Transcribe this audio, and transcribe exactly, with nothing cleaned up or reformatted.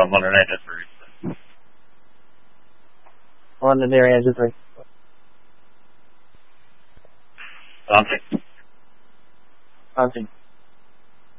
on Monday Night History. On the area, just like. Something. Something.